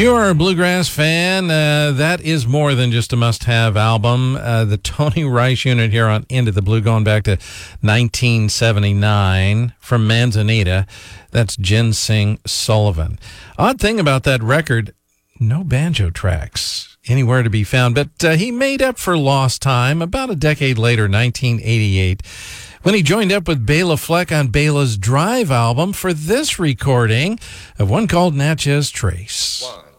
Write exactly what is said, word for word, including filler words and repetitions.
you're a bluegrass fan, uh, that is more than just a must-have album. Uh, the Tony Rice Unit here on Into the Blue, going back to nineteen seventy-nine from Manzanita. That's Ginseng Sullivan. Odd thing about that record, no banjo tracks anywhere to be found, but uh, he made up for lost time about a decade later, nineteen eighty-eight, when he joined up with Bela Fleck on Bela's Drive album for this recording of one called Natchez Trace. One.